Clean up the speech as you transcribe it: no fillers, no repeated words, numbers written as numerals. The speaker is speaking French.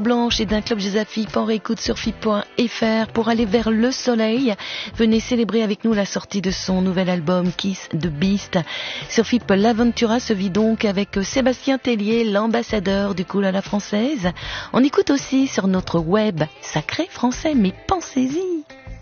Blanche et d'un club Josaphipe en réécoute sur FIP.fr pour aller vers le soleil. Venez célébrer avec nous la sortie de son nouvel album Kiss the Beast. Sur FIP, l'aventura se vit donc avec Sébastien Tellier, l'ambassadeur du cool à la française. On écoute aussi sur notre web Sacré Français, mais pensez-y.